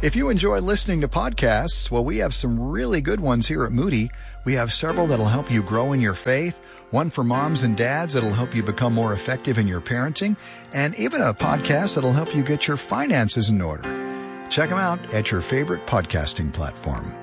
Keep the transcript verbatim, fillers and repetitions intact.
If you enjoy listening to podcasts, well, we have some really good ones here at Moody. We have several that'll help you grow in your faith, one for moms and dads that'll help you become more effective in your parenting, and even a podcast that'll help you get your finances in order. Check them out at your favorite podcasting platform.